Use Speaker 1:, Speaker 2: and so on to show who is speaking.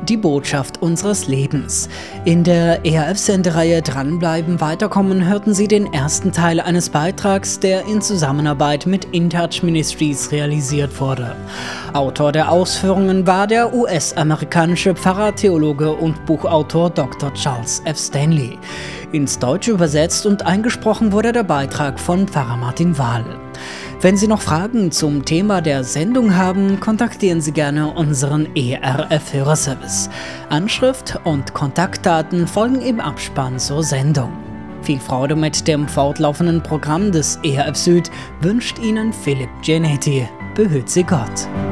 Speaker 1: Die Botschaft unseres Lebens. In der ERF-Sendereihe Dranbleiben, Weiterkommen hörten Sie den ersten Teil eines Beitrags, der in Zusammenarbeit mit InTouch Ministries realisiert wurde. Autor der Ausführungen war der US-amerikanische Pfarrer, Theologe und Buchautor Dr. Charles F. Stanley. Ins Deutsche übersetzt und eingesprochen wurde der Beitrag von Pfarrer Martin Wahl. Wenn Sie noch Fragen zum Thema der Sendung haben, kontaktieren Sie gerne unseren ERF-Hörerservice. Anschrift und Kontaktdaten folgen im Abspann zur Sendung. Viel Freude mit dem fortlaufenden Programm des ERF Süd wünscht Ihnen Philipp Genetti. Behüt Sie Gott.